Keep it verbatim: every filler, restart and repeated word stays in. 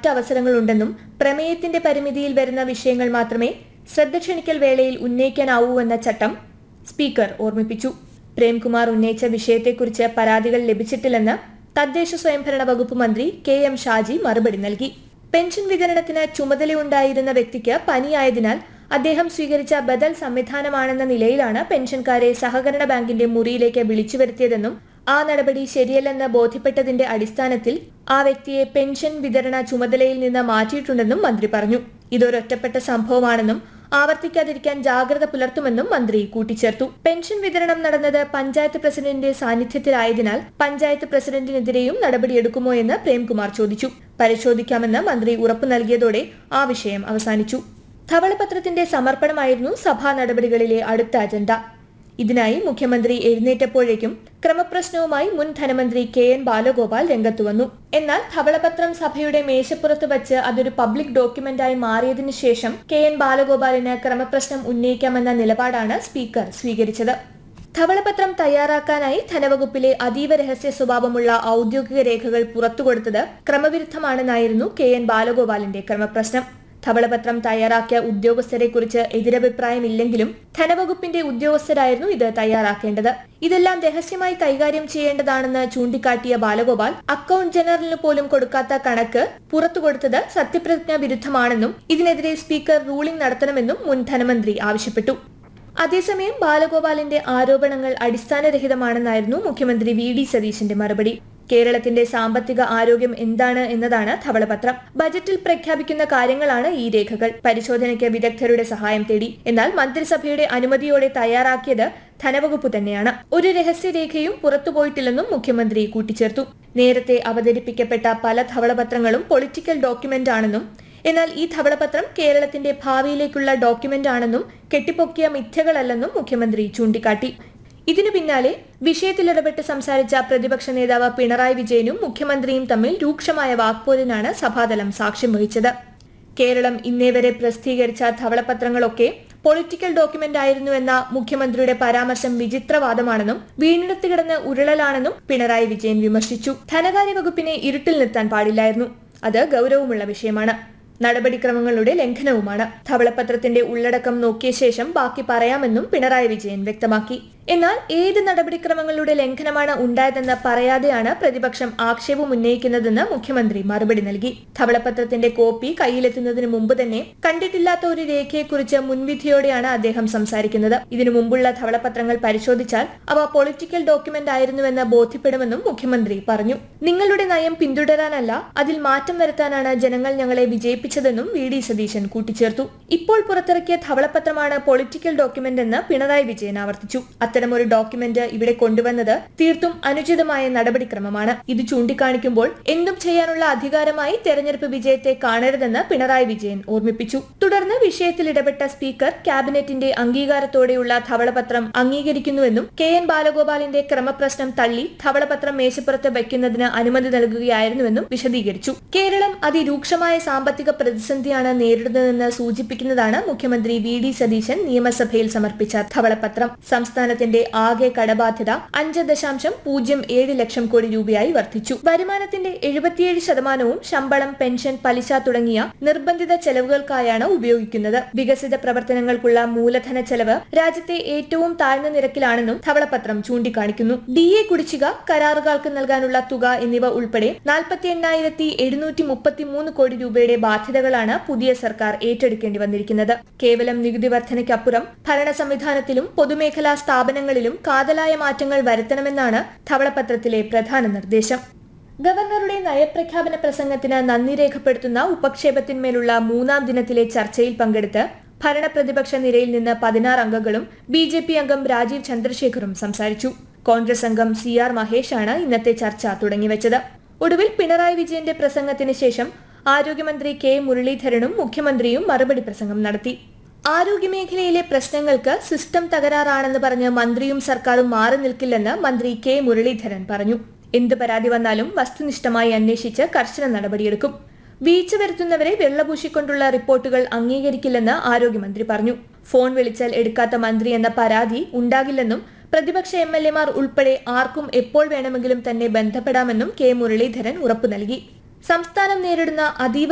മറ്റവസരങ്ങളുണ്ടെന്നും പ്രമേയത്തിന്റെ പരിമിതിയിൽ വരുന്ന വിഷയങ്ങൾ മാത്രമേ ശ്രദ്ധ ക്ഷണിക്കൽ വേളയിൽ ഉന്നയിക്കാനാവൂവെന്ന ചട്ടം സ്പീക്കർ ഓർമ്മിപ്പിച്ചു. പ്രേംകുമാർ ഉന്നയിച്ച വിഷയത്തെക്കുറിച്ച് പരാതികൾ ലഭിച്ചിട്ടില്ലെന്ന് തദ്ദേശ സ്വയംഭരണ വകുപ്പ് മന്ത്രി കെ എം ഷാജി മറുപടി നൽകി. പെൻഷൻ വിതരണത്തിന് ചുമതലയുണ്ടായിരുന്ന വ്യക്തിക്ക് പനിയായതിനാൽ അദ്ദേഹം സ്വീകരിച്ച ബദൽ സംവിധാനമാണെന്ന നിലയിലാണ് പെൻഷൻകാരെ സഹകരണ ബാങ്കിന്റെ മുറിയിലേക്ക് വിളിച്ചു വരുത്തിയതെന്നും ആ നടപടി ശരിയല്ലെന്ന് ബോധ്യപ്പെട്ടതിന്റെ അടിസ്ഥാനത്തിൽ ആ വ്യക്തിയെ പെൻഷൻ വിതരണ ചുമതലയിൽ നിന്ന് മാറ്റിയിട്ടുണ്ടെന്നും മന്ത്രി പറഞ്ഞു. ഇതൊരൊറ്റപ്പെട്ട സംഭവമാണെന്നും ആവർത്തിക്കാതിരിക്കാൻ ജാഗ്രത പുലർത്തുമെന്നും മന്ത്രി കൂട്ടിച്ചേർത്തു. പെൻഷൻ വിതരണം നടന്നത് പഞ്ചായത്ത് പ്രസിഡന്റിന്റെ സാന്നിധ്യത്തിലായതിനാൽ പഞ്ചായത്ത് പ്രസിഡന്റിനെതിരെയും നടപടിയെടുക്കുമോ എന്ന് പ്രേംകുമാർ ചോദിച്ചു. പരിശോധിക്കാമെന്ന് മന്ത്രി ഉറപ്പു നൽകിയതോടെ ആ വിഷയം അവസാനിച്ചു. ധവളപത്രത്തിന്റെ സമർപ്പണമായിരുന്നു സഭാ നടപടികളിലെ അടുത്ത അജണ്ട. ഇതിനായി മുഖ്യമന്ത്രി എഴുന്നേറ്റപ്പോഴേക്കും ക്രമപ്രശ്നവുമായി മുൻ ധനമന്ത്രി കെ എൻ ബാലഗോപാൽ രംഗത്തുവന്നു. എന്നാൽ ധവളപത്രം സഭയുടെ മേശപ്പുറത്ത് വച്ച് അതൊരു പബ്ലിക് ഡോക്യുമെന്റായി മാറിയതിനു ശേഷം കെ എൻ ബാലഗോപാലിന് ക്രമപ്രശ്നം ഉന്നയിക്കാമെന്ന നിലപാടാണ് സ്പീക്കർ സ്വീകരിച്ചത്. ധവളപത്രം തയ്യാറാക്കാനായി ധനവകുപ്പിലെ അതീവ രഹസ്യ സ്വഭാവമുള്ള ഔദ്യോഗിക രേഖകൾ പുറത്തുകൊടുത്തത് ക്രമവിരുദ്ധമാണെന്നായിരുന്നു കെ എൻ ബാലഗോപാലിന്റെ ക്രമപ്രശ്നം. ധവളപത്രം തയ്യാറാക്കിയ ഉദ്യോഗസ്ഥരെ കുറിച്ച് എതിരഭിപ്രായമില്ലെങ്കിലും ധനവകുപ്പിന്റെ ഉദ്യോഗസ്ഥരായിരുന്നു ഇത് തയ്യാറാക്കേണ്ടത്. ഇതെല്ലാം രഹസ്യമായി കൈകാര്യം ചെയ്യേണ്ടതാണെന്ന് ചൂണ്ടിക്കാട്ടിയ ബാലഗോപാൽ അക്കൌണ്ട് ജനറലിന് പോലും കൊടുക്കാത്ത കണക്ക് പുറത്തുകൊടുത്തത് സത്യപ്രതിജ്ഞാ വിരുദ്ധമാണെന്നും ഇതിനെതിരെ സ്പീക്കർ റൂളിംഗ് നടത്തണമെന്നും മുൻ ധനമന്ത്രി ആവശ്യപ്പെട്ടു. അതേസമയം ബാലഗോപാലിന്റെ ആരോപണങ്ങൾ അടിസ്ഥാനരഹിതമാണെന്നായിരുന്നു മുഖ്യമന്ത്രി വി ഡി സതീശന്റെ മറുപടി. കേരളത്തിന്റെ സാമ്പത്തിക ആരോഗ്യം എന്താണ് എന്നതാണ് ധവളപത്രം. ബജറ്റിൽ പ്രഖ്യാപിക്കുന്ന കാര്യങ്ങളാണ് ഈ രേഖകൾ. പരിശോധനയ്ക്ക് വിദഗ്ധരുടെ സഹായം തേടി. എന്നാൽ മന്ത്രിസഭയുടെ അനുമതിയോടെ തയ്യാറാക്കിയത് ധനവകുപ്പ് തന്നെയാണ്. ഒരു രഹസ്യരേഖയും പുറത്തുപോയിട്ടില്ലെന്നും മുഖ്യമന്ത്രി കൂട്ടിച്ചേർത്തു. നേരത്തെ അവതരിപ്പിക്കപ്പെട്ട പല ധവളപത്രങ്ങളും പൊളിറ്റിക്കൽ ഡോക്യുമെന്റ് ആണെന്നും എന്നാൽ ഈ ധവളപത്രം കേരളത്തിന്റെ ഭാവിയിലേക്കുള്ള ഡോക്യുമെന്റ് ആണെന്നും കെട്ടിപ്പൊക്കിയ മിഥ്യകളല്ലെന്നും മുഖ്യമന്ത്രി ചൂണ്ടിക്കാട്ടി. ഇതിനു പിന്നാലെ വിഷയത്തിലിടപെട്ട് സംസാരിച്ച പ്രതിപക്ഷ നേതാവ് പിണറായി വിജയനും മുഖ്യമന്ത്രിയും തമ്മിൽ രൂക്ഷമായ വാക്പോരിനാണ് സഭാതലം സാക്ഷ്യം വഹിച്ചത്. കേരളം ഇന്നേവരെ പ്രസിദ്ധീകരിച്ച ധവളപത്രങ്ങളൊക്കെ പൊളിറ്റിക്കൽ ഡോക്യുമെന്റ് ആയിരുന്നുവെന്ന മുഖ്യമന്ത്രിയുടെ പരാമർശം വിചിത്രവാദമാണെന്നും വീണ്ടെടുത്ത് കിടന്ന് ഉരുളലാണെന്നും പിണറായി വിജയൻ വിമർശിച്ചു. ധനകാര്യ വകുപ്പിനെ ഇരുട്ടിൽ നിർത്താൻ പാടില്ലായിരുന്നു. അത് ഗൌരവമുള്ള വിഷയമാണ്. നടപടിക്രമങ്ങളുടെ ലംഘനവുമാണ്. ധവളപത്രത്തിന്റെ ഉള്ളടക്കം നോക്കിയ ശേഷം ബാക്കി പറയാമെന്നും പിണറായി വിജയൻ വ്യക്തമാക്കി. എന്നാൽ ഏത് നടപടിക്രമങ്ങളുടെ ലംഘനമാണ് ഉണ്ടായതെന്ന് പറയാതെയാണ് പ്രതിപക്ഷം ആക്ഷേപം ഉന്നയിക്കുന്നതെന്ന് മുഖ്യമന്ത്രി മറുപടി നൽകി. ധവളപത്രത്തിന്റെ കോപ്പി കയ്യിലെത്തുന്നതിന് മുമ്പ് തന്നെ കണ്ടിട്ടില്ലാത്ത ഒരു രേഖയെക്കുറിച്ച് മുൻവിധിയോടെയാണ് അദ്ദേഹം സംസാരിക്കുന്നത്. ഇതിനു മുമ്പുള്ള ധവളപത്രങ്ങൾ പരിശോധിച്ചാൽ അവ പൊളിറ്റിക്കൽ ഡോക്യുമെന്റ് ആയിരുന്നുവെന്ന് ബോധ്യപ്പെടുമെന്നും മുഖ്യമന്ത്രി പറഞ്ഞു. നിങ്ങളുടെ നയം പിന്തുടരാനല്ല, അതിൽ മാറ്റം വരുത്താനാണ് ജനങ്ങൾ ഞങ്ങളെ വിജയിപ്പിച്ചതെന്നും വി ഡി സതീശൻ കൂട്ടിച്ചേർത്തു. ഇപ്പോൾ പുറത്തിറക്കിയ ധവളപത്രമാണ് പൊളിറ്റിക്കൽ ഡോക്യുമെന്റ് എന്ന് പിണറായി വിജയൻ ആവർത്തിച്ചു. അത്തരമൊരു ഡോക്യുമെന്റ് ഇവിടെ കൊണ്ടുവന്നത് തീർത്തും അനുചിതമായ നടപടിക്രമമാണ്. ഇത് ചൂണ്ടിക്കാണിക്കുമ്പോൾ എന്തും ചെയ്യാനുള്ള അധികാരമായി തെരഞ്ഞെടുപ്പ് വിജയത്തെ കാണരുതെന്ന് പിണറായി വിജയൻ ഓർമ്മിപ്പിച്ചു. തുടർന്ന് വിഷയത്തിൽ ഇടപെട്ട സ്പീക്കർ ക്യാബിനറ്റിന്റെ അംഗീകാരത്തോടെയുള്ള ധവളപത്രം അംഗീകരിക്കുന്നുവെന്നും കെ എൻ ബാലഗോപാലിന്റെ ക്രമപ്രശ്നം തള്ളി ധവളപത്രം മേശപ്പുറത്ത് വയ്ക്കുന്നതിന് അനുമതി നൽകുകയായിരുന്നുവെന്നും വിശദീകരിച്ചു. കേരളം അതിരൂക്ഷമായ സാമ്പത്തിക പ്രതിസന്ധിയാണ് നേരിടുന്നതെന്ന് സൂചിപ്പിക്കുന്നതാണ് മുഖ്യമന്ത്രി വി ഡി സതീശൻ നിയമസഭയിൽ സമർപ്പിച്ച ധവളപത്രം. സംസ്ഥാനത്തിന്റെ ആകെ കടബാധ്യത അഞ്ച് ദശാംശം പൂജ്യം ഏഴ് ലക്ഷം കോടി രൂപയായി വർദ്ധിച്ചു. വരുമാനത്തിന്റെ എഴുപത്തിയേഴ് ശതമാനവും ശമ്പളം, പെൻഷൻ, പലിശ തുടങ്ങിയ നിർബന്ധിത ചെലവുകൾക്കായാണ് ഉപയോഗിക്കുന്നത്. വികസിത പ്രവർത്തനങ്ങൾക്കുള്ള മൂലധന ചെലവ് രാജ്യത്തെ ഏറ്റവും താഴ്ന്ന നിരക്കിലാണെന്നും ധവളപത്രം ചൂണ്ടിക്കാണിക്കുന്നു. ഡി എ കുടിശ്ശിക, കരാറുകാർക്ക് നൽകാനുള്ള തുക എന്നിവ ഉൾപ്പെടെ നാൽപ്പത്തി എണ്ണായിരത്തി എഴുന്നൂറ്റി മുപ്പത്തി മൂന്ന് കോടി രൂപയുടെ ബാധ്യതകളാണ് പുതിയ സർക്കാർ ഏറ്റെടുക്കേണ്ടി വന്നിരിക്കുന്നത്. കേവലം നികുതി വർധനയ്ക്കപ്പുറം ഭരണ സംവിധാനത്തിലും പൊതുമേഖലാ സ്ഥാപനങ്ങളിലും കാതലായ മാറ്റങ്ങൾ വരുത്തണമെന്നാണ് ധവളപത്രത്തിലെ പ്രധാന നിർദ്ദേശം. ഗവർണറുടെ നയപ്രഖ്യാപന പ്രസംഗത്തിന് നന്ദി രേഖപ്പെടുത്തുന്ന ഉപക്ഷേപത്തിന്മേലുള്ള മൂന്നാം ദിനത്തിലെ ചർച്ചയിൽ പങ്കെടുത്ത് ഭരണ പ്രതിപക്ഷ നിരയിൽ നിന്ന് പതിനാറ് അംഗങ്ങളും ബി ജെ പി അംഗം രാജീവ് ചന്ദ്രശേഖറും സംസാരിച്ചു. കോൺഗ്രസ് അംഗം സി ആർ മഹേഷാണ് ഇന്നത്തെ ചർച്ച തുടങ്ങിവെച്ചത്. ഒടുവിൽ പിണറായി വിജയന്റെ പ്രസംഗത്തിന് ശേഷം ആരോഗ്യമന്ത്രി കെ മുരളീധരനും മുഖ്യമന്ത്രിയും മറുപടി പ്രസംഗം നടത്തി. ആരോഗ്യമേഖലയിലെ പ്രശ്നങ്ങൾക്ക് സിസ്റ്റം തകരാറാണെന്ന് പറഞ്ഞ് മന്ത്രിയും സർക്കാരും മാറി നിൽക്കില്ലെന്ന് മന്ത്രി കെ മുരളീധരൻ പറഞ്ഞു. എന്ത് പരാതി വന്നാലും വസ്തുനിഷ്ഠമായി അന്വേഷിച്ച് കർശന നടപടിയെടുക്കും. വീഴ്ച വരുത്തുന്നവരെ വെള്ളപൂശിക്കൊണ്ടുള്ള റിപ്പോർട്ടുകൾ അംഗീകരിക്കില്ലെന്ന് ആരോഗ്യമന്ത്രി പറഞ്ഞു. ഫോൺ വിളിച്ചാൽ എടുക്കാത്ത മന്ത്രി എന്ന പരാതി ഉണ്ടാകില്ലെന്നും പ്രതിപക്ഷ എം എൽ എമാർ ഉൾപ്പെടെ ആർക്കും എപ്പോൾ വേണമെങ്കിലും തന്നെ ബന്ധപ്പെടാമെന്നും കെ മുരളീധരൻ ഉറപ്പു നൽകി. സംസ്ഥാനം നേരിടുന്ന അതീവ